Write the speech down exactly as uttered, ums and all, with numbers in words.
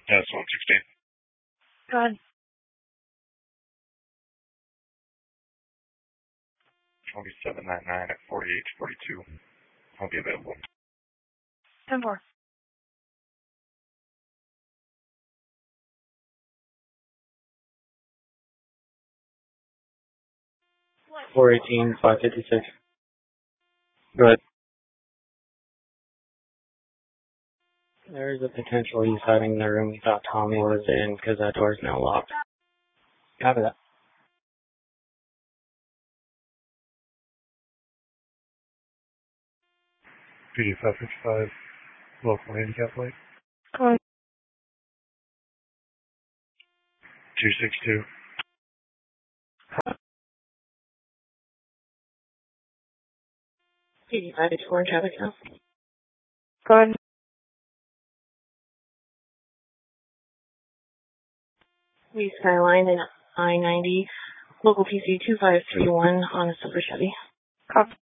Yes, one sixteen. Go ahead. twenty-seven ninety-nine at forty-eight forty-two. I'll be available. ten four. four eighteen, five fifty-six. Go ahead. There is a potential he's hiding in the room we thought Tommy was in because that door is now locked. Copy that. P D five fifty-five, local handicap light. Go ahead. two six two. P D five fifty-four in traffic now. Go ahead. We Skyline and I ninety, local P C two five three one on a silver Chevy. Copy.